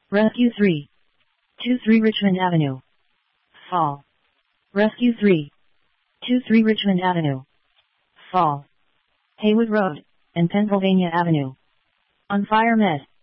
Rescue 323 Richmond Avenue. Fall. Rescue 323 Richmond Avenue. Fall. Haywood Road and Pennsylvania Avenue. On fire med.